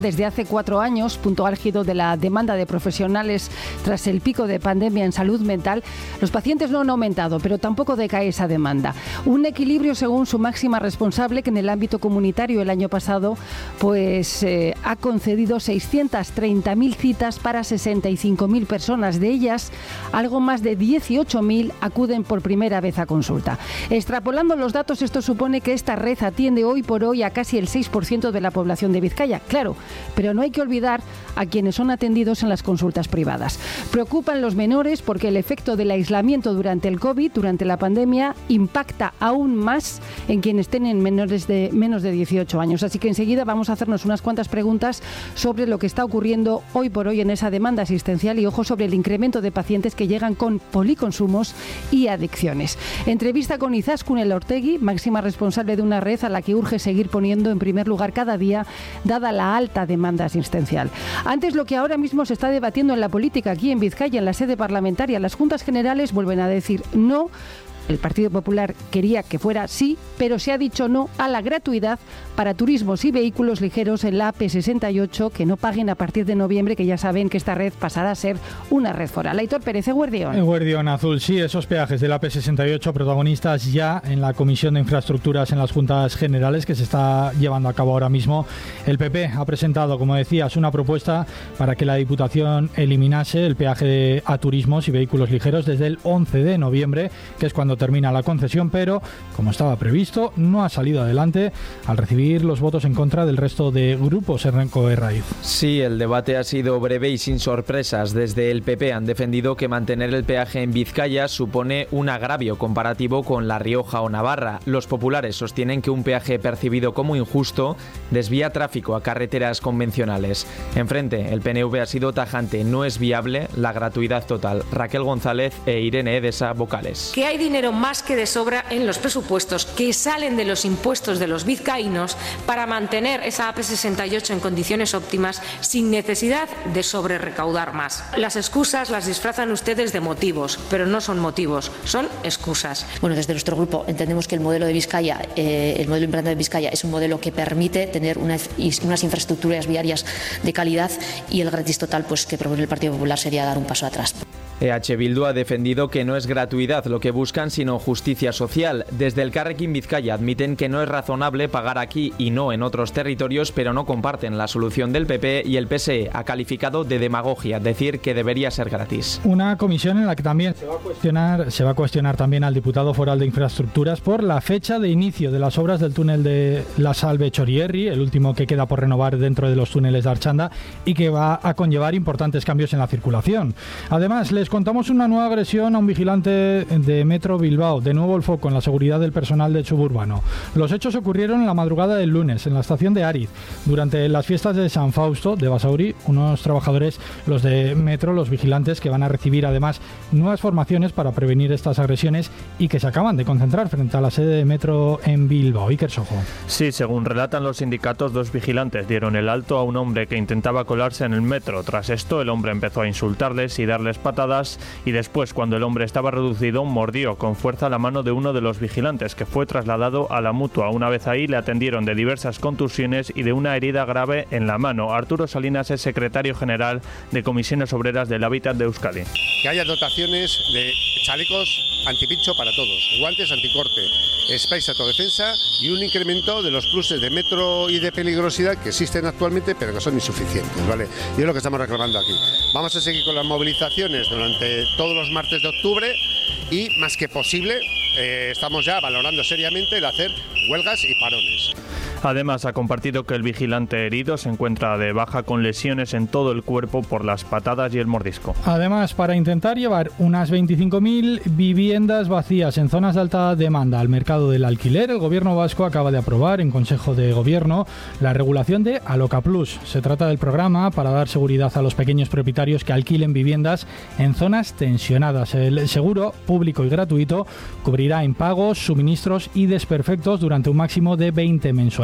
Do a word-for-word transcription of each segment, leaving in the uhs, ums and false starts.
Desde hace cuatro años, punto álgido de la demanda de profesionales tras el pico de pandemia en salud mental, los pacientes no han aumentado, pero tampoco decae esa demanda. Un equilibrio según su máxima responsable, que en el ámbito comunitario el año pasado pues eh, ha concedido seiscientas treinta mil citas para sesenta y cinco mil personas. De ellas, algo más de dieciocho mil acuden por primera vez a consulta. Extrapolando los datos, esto supone que esta red atiende hoy por hoy a casi el seis por ciento de la población de Vizcaya. Claro, pero no hay que olvidar a quienes son atendidos en las consultas privadas. Preocupan los menores porque el efecto del aislamiento durante el COVID, durante la pandemia, impacta aún más en quienes tienen menores de menos de dieciocho años. Así que enseguida vamos a hacernos unas cuantas preguntas sobre lo que está ocurriendo hoy por hoy en esa demanda asistencial y, ojo, sobre el incremento de pacientes que llegan con policonsumos y adicciones. Entrevista con Izaskun Elortegui, máxima responsable de una red a la que urge seguir poniendo en primer lugar cada día, dada la alta demanda asistencial. Antes, lo que ahora mismo se está debatiendo en la política aquí en Vizcaya, en la sede parlamentaria, las Juntas Generales vuelven a decir no. El Partido Popular quería que fuera sí, pero se ha dicho no a la gratuidad para turismos y vehículos ligeros en la A P sesenta y ocho que no paguen a partir de noviembre, que ya saben que esta red pasará a ser una red foral. Aitor Pérez, Eguerdión. Eguerdión Azul, sí, esos peajes de la A P sesenta y ocho protagonistas ya en la Comisión de Infraestructuras en las Juntas Generales que se está llevando a cabo ahora mismo. El P P ha presentado, como decías, una propuesta para que la Diputación eliminase el peaje a turismos y vehículos ligeros desde el once de noviembre, que es cuando termina la concesión, pero como estaba previsto, no ha salido adelante al recibir los votos en contra del resto de grupos. Errenko Herraiz. Sí, el debate ha sido breve y sin sorpresas. Desde el P P han defendido que mantener el peaje en Vizcaya supone un agravio comparativo con La Rioja o Navarra. Los populares sostienen que un peaje percibido como injusto desvía tráfico a carreteras convencionales. Enfrente, el P N V ha sido tajante. No es viable la gratuidad total. Raquel González e Irene Edesa, vocales. Que hay dinero más que de sobra en los presupuestos que salen de los impuestos de los vizcaínos para mantener esa A P sesenta y ocho en condiciones óptimas sin necesidad de sobrerecaudar más. Las excusas las disfrazan ustedes de motivos, pero no son motivos, son excusas. Bueno, desde nuestro grupo entendemos que el modelo de Vizcaya, eh, el modelo implantado de Vizcaya es un modelo que permite tener una, unas infraestructuras viarias de calidad, y el gratis total pues que propone el Partido Popular sería dar un paso atrás. E H Bildu ha defendido que no es gratuidad lo que buscan, sino justicia social. Desde el Carrequín Vizcaya admiten que no es razonable pagar aquí y no en otros territorios, pero no comparten la solución del P P, y el P S E ha calificado de demagogia decir que debería ser gratis. Una comisión en la que también se va a cuestionar, se va a cuestionar también al diputado foral de Infraestructuras por la fecha de inicio de las obras del túnel de La Salve-Chorierri, el último que queda por renovar dentro de los túneles de Archanda, y que va a conllevar importantes cambios en la circulación. Además, les contamos una nueva agresión a un vigilante de Metro Bilbao. De nuevo el foco en la seguridad del personal del suburbano. Los hechos ocurrieron en la madrugada del lunes en la estación de Ariz. Durante las fiestas de San Fausto de Basauri, unos trabajadores, los de Metro, los vigilantes, que van a recibir además nuevas formaciones para prevenir estas agresiones y que se acaban de concentrar frente a la sede de Metro en Bilbao. Iker Sojo. Sí, según relatan los sindicatos, dos vigilantes dieron el alto a un hombre que intentaba colarse en el metro. Tras esto, el hombre empezó a insultarles y darles patadas, y después, cuando el hombre estaba reducido, mordió con fuerza la mano de uno de los vigilantes, que fue trasladado a la Mutua. Una vez ahí, le atendieron de diversas contusiones y de una herida grave en la mano. Arturo Salinas es secretario general de Comisiones Obreras del Hábitat de Euskadi. Que haya dotaciones de chalecos antipincho para todos, guantes anticorte, sprays de autodefensa y un incremento de los pluses de metro y de peligrosidad que existen actualmente, pero que son insuficientes, ¿vale? Y es lo que estamos reclamando aquí. Vamos a seguir con las movilizaciones durante todos los martes de octubre y, más que posible, eh, estamos ya valorando seriamente el hacer huelgas y parones. Además, ha compartido que el vigilante herido se encuentra de baja con lesiones en todo el cuerpo por las patadas y el mordisco. Además, para intentar llevar unas veinticinco mil viviendas vacías en zonas de alta demanda al mercado del alquiler, el Gobierno vasco acaba de aprobar en Consejo de Gobierno la regulación de Aloca Plus. Se trata del programa para dar seguridad a los pequeños propietarios que alquilen viviendas en zonas tensionadas. El seguro público y gratuito cubrirá impagos, suministros y desperfectos durante un máximo de veinte mensualidades.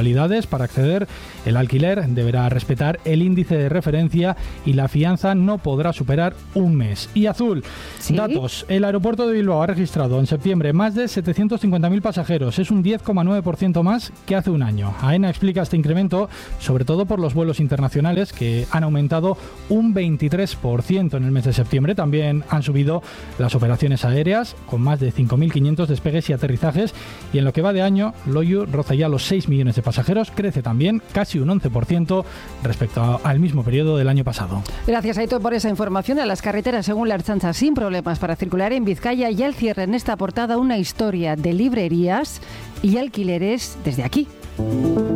modalidades para acceder. El alquiler deberá respetar el índice de referencia y la fianza no podrá superar un mes. Y Azul, ¿sí? Datos. El aeropuerto de Bilbao ha registrado en septiembre más de setecientos cincuenta mil pasajeros. Es un diez coma nueve por ciento más que hace un año. AENA explica este incremento sobre todo por los vuelos internacionales, que han aumentado un veintitrés por ciento en el mes de septiembre. También han subido las operaciones aéreas, con más de cinco mil quinientos despegues y aterrizajes. Y en lo que va de año, Loiu roza ya los seis millones de pasajeros. Crece también casi un once por ciento respecto a, al mismo periodo del año pasado. Gracias, Aitor, por esa información. A las carreteras, según la Ertzaintza, sin problemas para circular en Vizcaya. Y al cierre en esta portada una historia de librerías y alquileres desde aquí.